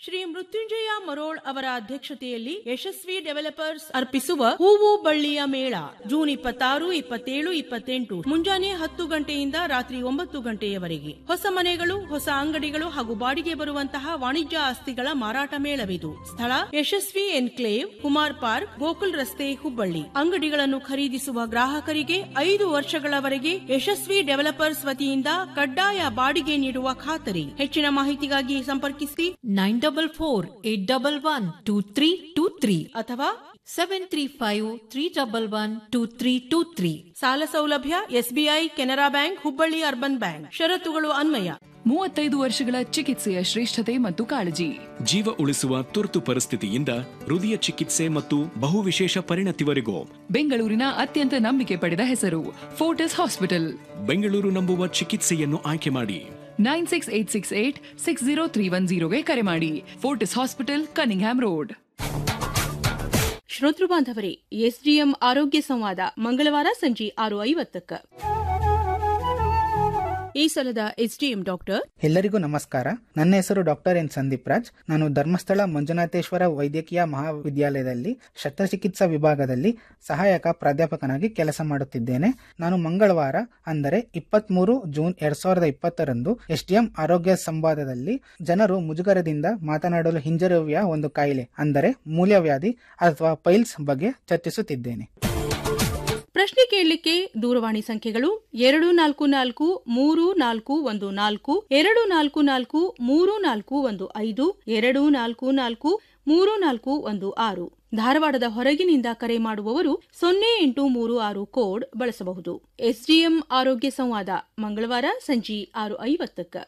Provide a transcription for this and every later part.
ಶ್ರೀ ಮೃತ್ಯುಂಜಯ ಮರೋಳ್ ಅವರ ಅಧ್ಯಕ್ಷತೆಯಲ್ಲಿ ಯಶಸ್ವಿ ಡೆವಲಪರ್ಸ್ ಅರ್ಪಿಸುವ ಹೂವು ಬಳ್ಳಿಯ ಮೇಳ ಜೂನ್ 26, 27, 28 ಮುಂಜಾನೆ 10 ಗಂಟೆಯಿಂದ ರಾತ್ರಿ 9 ಗಂಟೆಯವರೆಗೆ. ಹೊಸ ಮನೆಗಳು, ಹೊಸ ಅಂಗಡಿಗಳು ಹಾಗೂ ಬಾಡಿಗೆ ಬರುವಂತಹ ವಾಣಿಜ್ಯ ಆಸ್ತಿಗಳ ಮಾರಾಟ ಮೇಳವಿದು. ಸ್ಥಳ ಯಶಸ್ವಿ ಎನ್ಕ್ಲೇವ್, ಕುಮಾರ್ ಪಾರ್ಕ್, ಗೋಕುಲ್ ರಸ್ತೆ, ಹುಬ್ಬಳ್ಳಿ. ಅಂಗಡಿಗಳನ್ನು ಖರೀದಿಸುವ ಗ್ರಾಹಕರಿಗೆ 5 ವರ್ಷಗಳವರೆಗೆ ಯಶಸ್ವಿ ಡೆವಲಪರ್ಸ್ ವತಿಯಿಂದ ಕಡ್ಡಾಯ ಬಾಡಿಗೆ ನೀಡುವ ಖಾತರಿ. ಹೆಚ್ಚಿನ ಮಾಹಿತಿಗಾಗಿ ಸಂಪರ್ಕಿಸಿ 944-811-2323 ಅಥವಾ 735-311-2323. ಸಾಲ ಸೌಲಭ್ಯ SBI, Canara bank, Hubballi urban bank. ಷರತ್ತುಗಳು ಅನ್ವಯ. 35 ವರ್ಷಗಳ ಚಿಕಿತ್ಸೆಯ ಶ್ರೇಷ್ಠತೆ ಮತ್ತು ಕಾಳಜಿ. ಜೀವ ಉಳಿಸುವ ತುರ್ತು ಪರಿಸ್ಥಿತಿಯಿಂದ ಹೃದಯ ಚಿಕಿತ್ಸೆ ಮತ್ತು ಬಹುವಿಶೇಷ ಪರಿಣತಿವರೆಗೂ ಬೆಂಗಳೂರಿನ ಅತ್ಯಂತ ನಂಬಿಕೆ ಪಡೆದ ಹೆಸರು ಫೋರ್ಟಿಸ್ ಹಾಸ್ಪಿಟಲ್. ಬೆಂಗಳೂರು ನಂಬುವ ಚಿಕಿತ್ಸೆಯನ್ನು ಆಯ್ಕೆ ಮಾಡಿ. 9686860310ಗೆ ಕರೆ ಮಾಡಿ. Fortis hospital, Cunningham road. ಶ್ರೋತೃ ಬಾಂಧವರೇ, ಎಸ್ಡಿಎಂ ಆರೋಗ್ಯ ಸಂವಾದ ಮಂಗಳವಾರ ಸಂಜೆ 6:50. ಈ ಸಲದ ಎಸ್ಡಿಎಂ ಡಾಕ್ಟರ್. ಎಲ್ಲರಿಗೂ ನಮಸ್ಕಾರ. ನನ್ನ ಹೆಸರು ಡಾಕ್ಟರ್ ಎನ್ ಸಂದೀಪ್ ರಾಜ್. ನಾನು ಧರ್ಮಸ್ಥಳ ಮಂಜುನಾಥೇಶ್ವರ ವೈದ್ಯಕೀಯ ಮಹಾವಿದ್ಯಾಲಯದಲ್ಲಿ ಶಸ್ತ್ರಚಿಕಿತ್ಸಾ ವಿಭಾಗದಲ್ಲಿ ಸಹಾಯಕ ಪ್ರಾಧ್ಯಾಪಕನಾಗಿ ಕೆಲಸ ಮಾಡುತ್ತಿದ್ದೇನೆ. ನಾನು ಮಂಗಳವಾರ ಅಂದರೆ 23 ಜೂನ್ 2020 ಎಸ್ಡಿಎಂ ಆರೋಗ್ಯ ಸಂವಾದದಲ್ಲಿ ಜನರು ಮುಜುಗರದಿಂದ ಮಾತನಾಡಲು ಹಿಂಜರಿಯುವ ಒಂದು ಕಾಯಿಲೆ ಅಂದರೆ ಮೂಲವ್ಯಾಧಿ ಅಥವಾ ಪೈಲ್ಸ್ ಬಗ್ಗೆ ಚರ್ಚಿಸುತ್ತಿದ್ದೇನೆ. ಪ್ರಶ್ನೆ ಕೇಳಲಿಕ್ಕೆ ದೂರವಾಣಿ ಸಂಖ್ಯೆಗಳು 244-3414, 244-3415, 244-3416. ಧಾರವಾಡದ ಹೊರಗಿನಿಂದ ಕರೆ ಮಾಡುವವರು 0836 ಕೋಡ್ ಬಳಸಬಹುದು. ಎಸ್ಡಿಎಂ ಆರೋಗ್ಯ ಸಂವಾದ ಮಂಗಳವಾರ ಸಂಜೆ 6:50.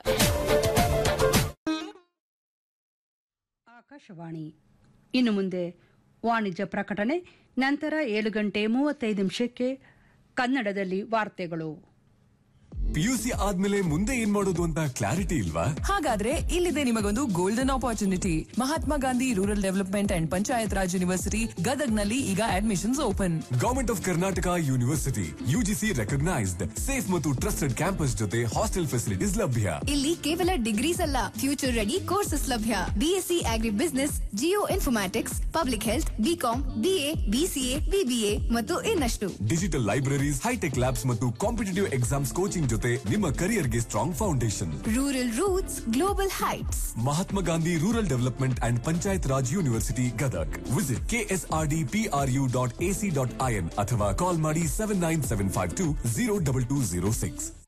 ಆಕಾಶವಾಣಿ. ಇನ್ನು ಮುಂದೆ ವಾಣಿಜ್ಯ ಪ್ರಕಟಣೆ, ನಂತರ 7:35 ಕನ್ನಡದಲ್ಲಿ ವಾರ್ತೆಗಳು. ಪಿಯುಸಿ ಆದ್ಮೇಲೆ ಮುಂದೆ ಏನ್ ಮಾಡೋದು ಅಂತ ಕ್ಲಾರಿಟಿ ಇಲ್ವಾ? ಹಾಗಾದ್ರೆ ಇಲ್ಲಿದೆ ನಿಮಗೊಂದು golden opportunity. Mahatma Gandhi rural development and panchayat Raj university ಗದಗ್ನಲ್ಲಿ ಈಗ admissions open. Government of Karnataka university UGC recognised safe ಮತ್ತು ಟ್ರಸ್ಟೆಡ್ ಕ್ಯಾಂಪಸ್ ಜೊತೆ ಹಾಸ್ಟೆಲ್ ಫೆಸಿಲಿಟೀಸ್ ಲಭ್ಯ. ಇಲ್ಲಿ ಕೇವಲ ಡಿಗ್ರೀಸ್ ಅಲ್ಲ, ಫ್ಯೂಚರ್ ರೆಡಿ ಕೋರ್ಸಸ್ ಲಭ್ಯ. ಬಿಎಸ್ಸಿ ಆಗ್ರಿ business, Jio informatics, public health, BCom, BA, BCA, BBA ಮತ್ತು ಇನ್ನಷ್ಟು. ಡಿಜಿಟಲ್ ಲೈಬ್ರರೀಸ್, ಹೈಟೆಕ್ ಲ್ಯಾಬ್ಸ್ ಮತ್ತು ಕಾಂಪಿಟೇಟಿವ್ ಎಕ್ಸಾಮ್ಸ್ ಕೋಚಿಂಗ್ ಜೊತೆ ನಿಮ್ಮ ಕರಿಯರ್ಗೆ strong foundation. Rural roots, global heights. Mahatma Gandhi rural development and panchayat Raj university Gadag. Visit ksrdpru.ac.in ಅಥವಾ ಕಾಲ್ ಮಾಡಿ 7975202206.